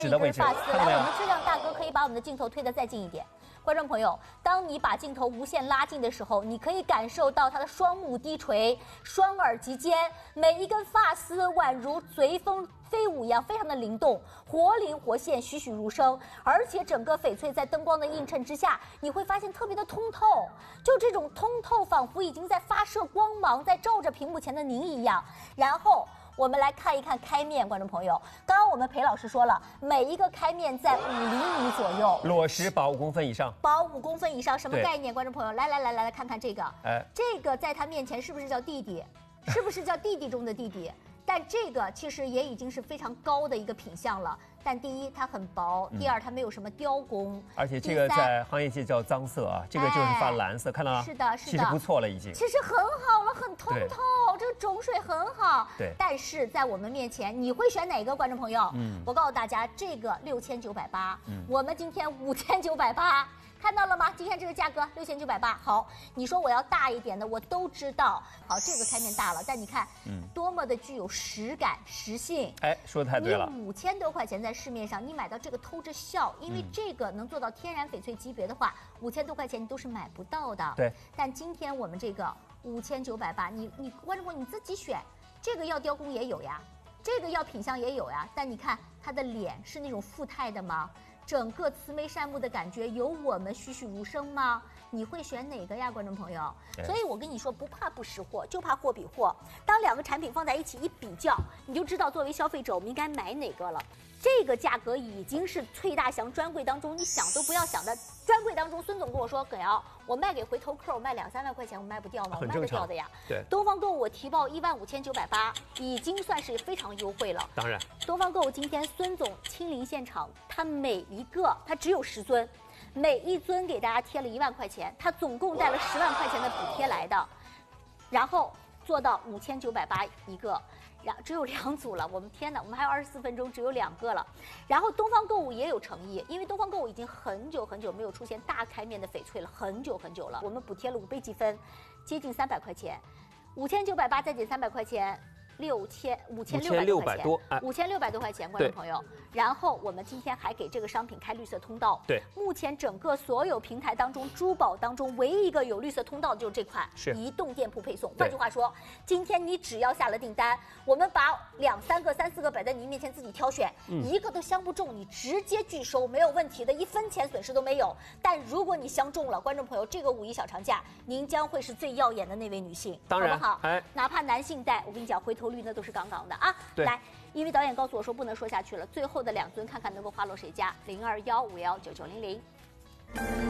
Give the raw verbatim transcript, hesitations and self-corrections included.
指的位置， 发丝。来， 看到没有？ 我们质量大哥可以把我们的镜头推得再近一点。观众朋友，当你把镜头无限拉近的时候，你可以感受到它的双目低垂、双耳及肩，每一根发丝宛如随风飞舞一样，非常的灵动，活灵活现，栩栩如生。而且整个翡翠在灯光的映衬之下，你会发现特别的通透，就这种通透，仿佛已经在发射光芒，在照着屏幕前的您一样。然后我们来看一看开面，观众朋友，刚刚我们裴老师说了，每一个开面在五厘米左右， 裸实薄五公分以上， 薄五公分以上，什么概念？观众朋友，来来来来来看看这个， 哎， 这个在他面前是不是叫弟弟？是不是叫弟弟中的弟弟？但这个其实也已经是非常高的一个品相了。但第一，它很薄；第二，它没有什么雕工。 而且这个在行业界叫脏色啊，这个就是发蓝色，看到了？ 是的，是的， 其实不错了，已经。 其实很好了，很通透，这个种水很好。 对。 但是在我们面前，你会选哪个？观众朋友，嗯，我告诉大家，这个六千九百八，嗯，我们今天五千九百八。看到了吗？今天这个价格六千九百八。好，你说我要大一点的，我都知道。好，这个开面大了，但你看，嗯，多么的具有实感、实性。 哎，说的太对了。 你五千多块钱在市面上，你买到这个偷着笑，因为这个能做到天然翡翠级别的话，五千多块钱你都是买不到的。 对。 但今天我们这个五千九百八，你你观众朋友你自己选，这个要雕工也有呀，这个要品相也有呀。但你看它的脸是那种富态的吗？整个慈眉善目的感觉有我们栩栩如生吗？你会选哪个呀，观众朋友？所以我跟你说，不怕不识货，就怕货比货。当两个产品放在一起一比较，你就知道作为消费者我们应该买哪个了。这个价格已经是崔大祥专柜当中你想都不要想的。专柜当中，孙总跟我说，耿瑶，我卖给回头客，我卖两三万块钱，我卖不掉吗？我卖得掉的呀。 对。 东方购物我提报一万五千九百八，已经算是非常优惠了。 当然。 东方购物今天孙总亲临现场，他每一个他只有十尊，每一尊给大家贴了一万块钱，他总共带了十万块钱的补贴来的，然后做到五千九百八一个。然只有两组了，我们天哪，我们还有二十四分钟，只有两个了。然后东方购物也有诚意，因为东方购物已经很久很久没有出现大开面的翡翠了，很久很久了。我们补贴了五倍积分，接近三百块钱，五千九百八再减三百块钱，六千五千六百多块钱，五千六百多块钱，观众朋友。然后我们今天还给这个商品开绿色通道。 对， 目前整个所有平台当中，珠宝当中唯一一个有绿色通道的就是这款， 是移动店铺配送。换句话说，今天你只要下了订单，我们把两三个、三四个摆在您面前自己挑选，嗯、一个都相不中，你直接拒收没有问题的，一分钱损失都没有。但如果你相中了，观众朋友，这个五一小长假，您将会是最耀眼的那位女性， 当然， 好不好？ 哎， 哪怕男性戴，我跟你讲，回头率那都是杠杠的啊。 对， 来，因为导演告诉我说不能说下去了，最后的两尊看看能够花落谁家，零二幺五幺九九零零。